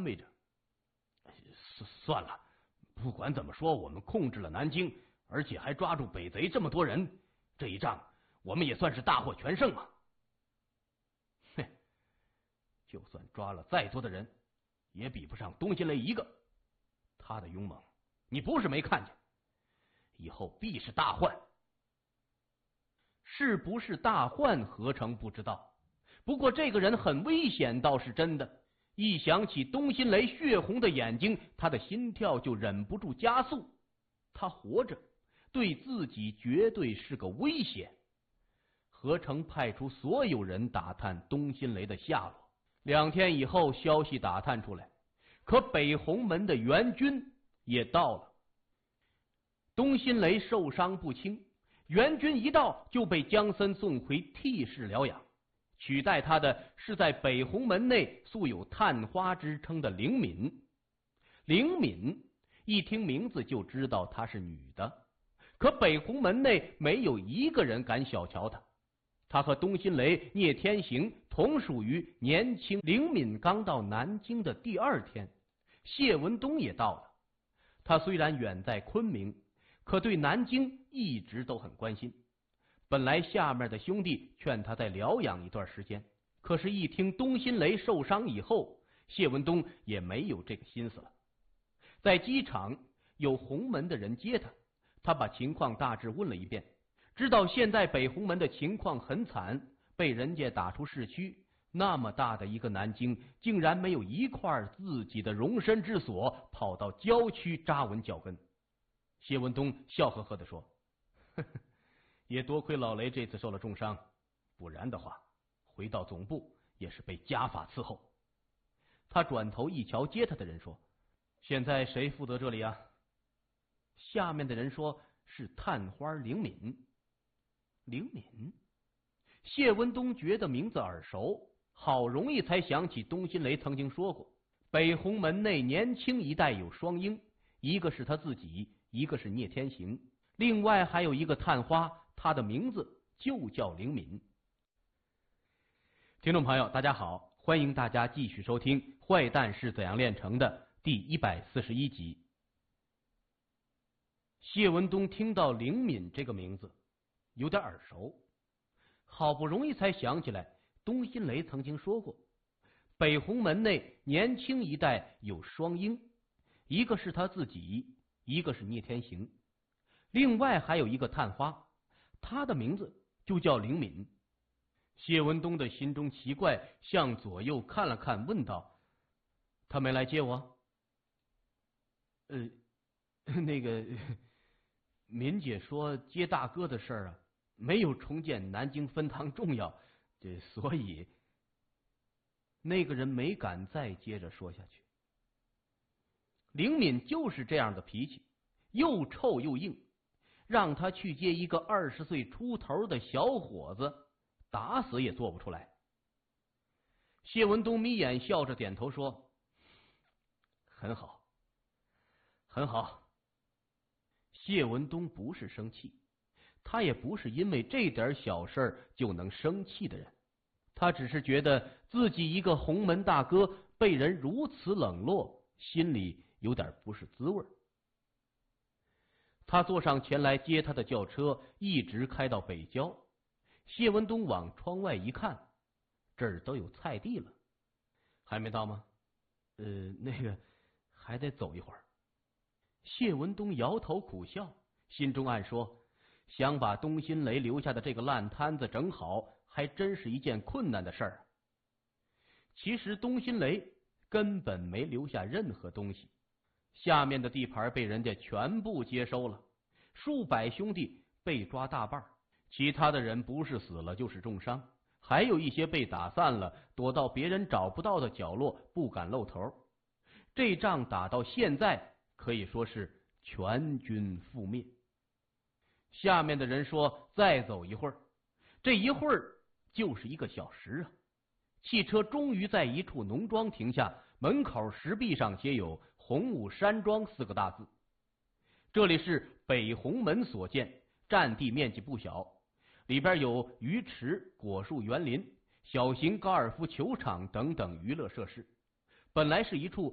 慰着：“算了，不管怎么说，我们控制了南京，而且还抓住北贼这么多人，这一仗我们也算是大获全胜嘛。”哼，就算抓了再多的人，也比不上东新雷一个。他的勇猛，你不是没看见，以后必是大患。是不是大患，何成不知道。不过这个人很危险，倒是真的。一想起东新雷血红的眼睛，他的心跳就忍不住加速。他活着，对自己绝对是个危险。何成派出所有人打探东新雷的下落。2天以后，消息打探出来，可北红门的援军也到了。东新雷受伤不轻，援军一到就被江森送回替氏疗养，取代他的是在北红门内素有探花之称的灵敏。灵敏一听名字就知道她是女的，可北红门内没有一个人敢小瞧她。她和东新雷、聂天行同属于年轻。灵敏刚到南京的第2天，谢文东也到了。他虽然远在昆明，可对南京一直都很关心。本来下面的兄弟劝他再疗养一段时间，可是一听东新雷受伤以后，谢文东也没有这个心思了。在机场有洪门的人接他，他把情况大致问了一遍，知道现在北红门的情况很惨，被人家打出市区，那么大的一个南京，竟然没有一块自己的容身之所，跑到郊区扎稳脚跟。谢文东笑呵呵地说：“呵呵，也多亏老雷这次受了重伤，不然的话，回到总部也是被家法伺候。”他转头一瞧接他的人说：“现在谁负责这里啊？”下面的人说：“是探花灵敏。”灵敏，谢文东觉得名字耳熟，好容易才想起东新雷曾经说过，北红门内年轻一代有双英，一个是他自己，一个是聂天行，另外还有一个探花，他的名字就叫灵敏。听众朋友大家好，欢迎大家继续收听《坏蛋是怎样炼成的》第141集。谢文东听到灵敏这个名字有点耳熟，好不容易才想起来东新雷曾经说过，北红门内年轻一代有双英，一个是他自己，一个是聂天行，另外还有一个探花，他的名字就叫灵敏。谢文东的心中奇怪，向左右看了看，问道：“他没来接我？”那个敏姐说接大哥的事儿啊，没有重建南京分堂重要，所以……那个人没敢再接着说下去。灵敏就是这样的脾气，又臭又硬，让他去接一个20岁出头的小伙子，打死也做不出来。谢文东眯眼笑着点头说：“很好，很好。”谢文东不是生气，他也不是因为这点小事就能生气的人，他只是觉得自己一个洪门大哥被人如此冷落，心里有点不是滋味。他坐上前来接他的轿车，一直开到北郊。谢文东往窗外一看，这儿都有菜地了。还没到吗？那个还得走一会儿。谢文东摇头苦笑，心中暗说，想把东新雷留下的这个烂摊子整好，还真是一件困难的事儿。其实东新雷根本没留下任何东西，下面的地盘被人家全部接收了，数百兄弟被抓大半，其他的人不是死了就是重伤，还有一些被打散了，躲到别人找不到的角落，不敢露头。这仗打到现在可以说是全军覆灭。下面的人说再走一会儿，这一会儿就是1个小时啊。汽车终于在一处农庄停下，门口石壁上写有洪武山庄4个大字。这里是北红门所建，占地面积不小，里边有鱼池、果树园林、小型高尔夫球场等等娱乐设施，本来是一处